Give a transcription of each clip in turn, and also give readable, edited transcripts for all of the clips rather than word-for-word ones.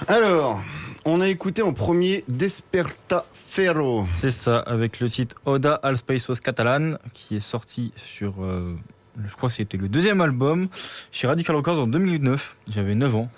Alors, on a écouté en premier Despertaferro. C'est ça, avec le titre Oda als Països Catalan, qui est sorti sur, je crois que c'était le deuxième album, chez Radical Records en 2009. J'avais 9 ans.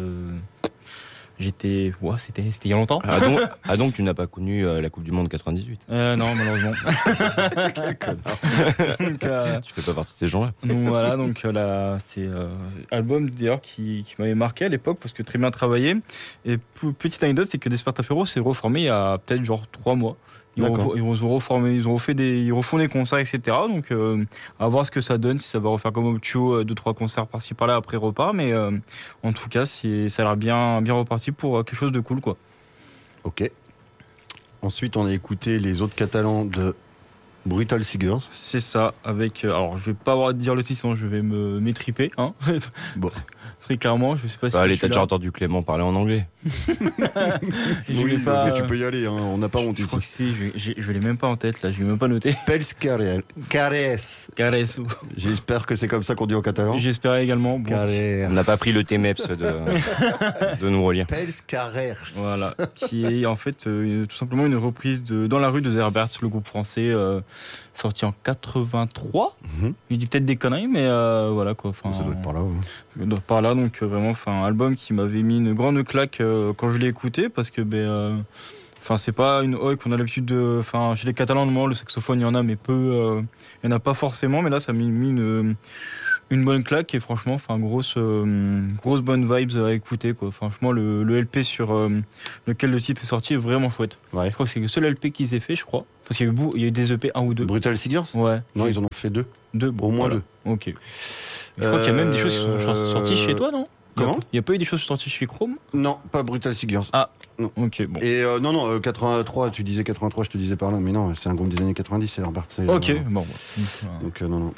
C'était il y a longtemps. Donc tu n'as pas connu la Coupe du Monde 98. Non, malheureusement. Quel connard. Donc, Tu fais pas partie de ces gens-là. donc voilà, c'est album d'ailleurs qui m'avait marqué à l'époque parce que très bien travaillé. Et petite anecdote, c'est que Despertaferro s'est reformé il y a peut-être genre 3 mois. Ils ont reformé, ils refont des concerts, etc. Donc à voir ce que ça donne, si ça va refaire comme Optio, 2-3 concerts par-ci par-là, après repart. Mais en tout cas, ça a l'air bien reparti pour quelque chose de cool, quoi. Ok. Ensuite, on a écouté les autres Catalans de Brutal Seegers. C'est ça, avec. Alors, je vais pas avoir à dire le titre, sinon je vais m'étriper, hein. Bon. Très clairement, je sais pas si. Allez, t'as déjà entendu Clément parler en anglais. Oui, tu peux y aller, hein, on n'a pas honte Je crois ici. que je l'ai même pas en tête, là, je l'ai même pas noté. Pels Cares. Cares. J'espère que c'est comme ça qu'on dit en catalan. J'espérais également. Bon, Cares. On n'a pas pris le TMEPS de nous relire. Pels Cares. voilà, qui est en fait tout simplement une reprise de Dans la rue de Zerberts, le groupe français sorti en 83. Je dis peut-être des conneries, mais voilà quoi. Enfin, Ça doit être par là. Ouais. ça doit être par là, donc vraiment, un album qui m'avait mis une grande claque quand je l'ai écouté, parce que c'est pas une oi qu'on a l'habitude de. Enfin, chez les Catalans, normalement, le saxophone, il y en a, mais peu. Il n'y en a pas forcément, mais là, ça m'a mis une bonne claque, et franchement, grosse bonne vibes à écouter, quoi. Franchement, le LP sur lequel le titre est sorti est vraiment chouette. Ouais. Je crois que c'est le seul LP qu'ils aient fait, je crois. Parce qu'il y a eu des EP, un ou deux. Brutal Seegers. Ouais. Non, ils en ont fait 2. Bon, Au moins voilà. 2. Ok. Je crois qu'il y a même des choses qui sont sorties chez toi, non? Comment? Il n'y a pas eu des choses sorties chez Chrome? Non, pas Brutal Seegers. Ah, non. Ok, bon. Et non, 83, tu disais 83, je te disais par là, mais non, c'est un groupe des années 90, c'est Herbert. Ok, bon. Donc, non.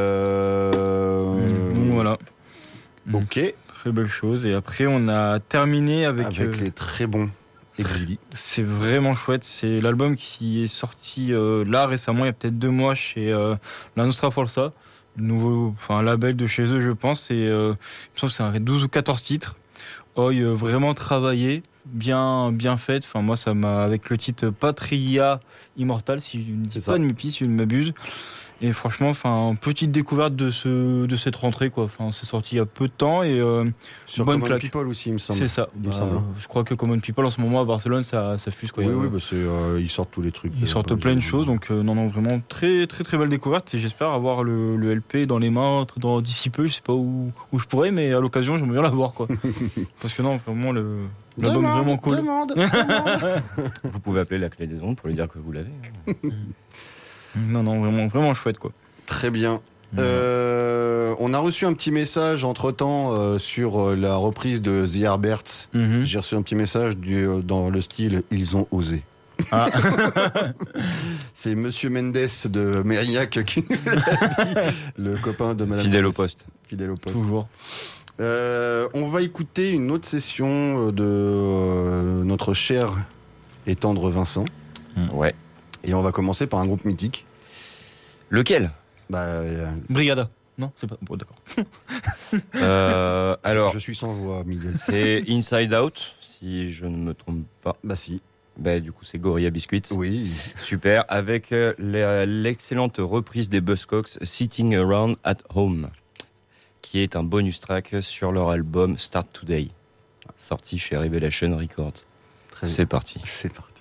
Donc voilà. Ok. Très belle chose. Et après, on a terminé avec les très bons Exili. C'est vraiment chouette. C'est l'album qui est sorti là récemment, il y a peut-être 2 mois, chez La Nostra Forza. Nouveau, label de chez eux, je pense. Et il me semble que c'est un 12 ou 14 titres. Vraiment travaillé, bien fait. Moi, ça m'a, avec le titre Patria Immortal, si je ne dis pas de m'épice, si je ne m'abuse. Et franchement, petite découverte de cette rentrée, quoi. C'est sorti il y a peu de temps, et sur bonne Common claque. People aussi, il me semble. C'est ça. Je crois que Common People en ce moment à Barcelone, ça fuse, quoi. Oui, ils sortent tous les trucs. Ils sortent plein de choses, donc non, vraiment très très très belle découverte, et j'espère avoir le LP dans les mains d'ici peu. Je sais pas où je pourrais, mais à l'occasion, j'aimerais bien l'avoir, quoi. Parce que non, vraiment l'album est vraiment cool. Demande. Vous pouvez appeler la clé des ondes pour lui dire que vous l'avez. Non, vraiment chouette, quoi. Très bien. On a reçu un petit message entre-temps sur la reprise de The Herberts. J'ai reçu un petit message dans le style « Ils ont osé ». Ah. C'est Monsieur Mendes de Mérignac qui nous l'a dit, le copain de Madame Fidèle Mendes. au poste. Fidèle au poste. Toujours. On va écouter une autre session de notre cher et tendre Vincent. Ouais. Et on va commencer par un groupe mythique. Lequel? Brigada. Non, c'est pas. Bon, d'accord. Alors, je suis sans voix, Miguel. c'est Inside Out, si je ne me trompe pas. Bah si. Du coup, c'est Gorilla Biscuit. Oui. Super, avec l'excellente reprise des Buzzcocks, Sitting Around at Home, qui est un bonus track sur leur album Start Today, sorti chez Revelation Records. C'est parti. C'est parti.